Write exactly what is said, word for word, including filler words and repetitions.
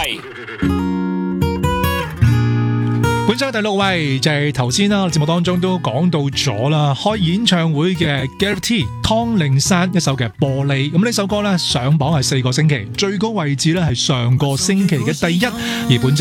本周第六位就係頭先啦，節目當中都講到咗啦，開演唱會嘅 Gareth T 湯令山一首嘅玻璃，咁呢首歌咧上榜係四個星期，最高位置咧係上個星期嘅第一，而本周